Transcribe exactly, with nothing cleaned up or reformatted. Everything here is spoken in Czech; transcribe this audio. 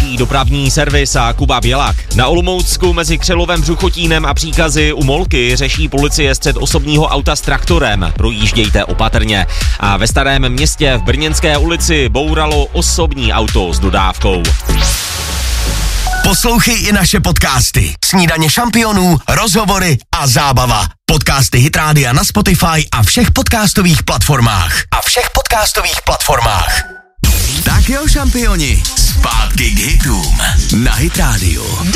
Uvádí dopravní servis a Kuba Bělak. Na Olomoucku mezi Křelovem, Břuchotínem a Příkazy u Molky řeší policie střet osobního auta s traktorem. Projíždějte opatrně. A ve Starém Městě v Brněnské ulici bouralo osobní auto s dodávkou. Poslouchej i naše podcasty. Snídaně šampionů, rozhovory a zábava. Podcasty Hit Rádia na Spotify a všech podcastových platformách. A všech podcastových platformách. Tak jo, šampioni, zpátky k hitům na Hit Rádiu.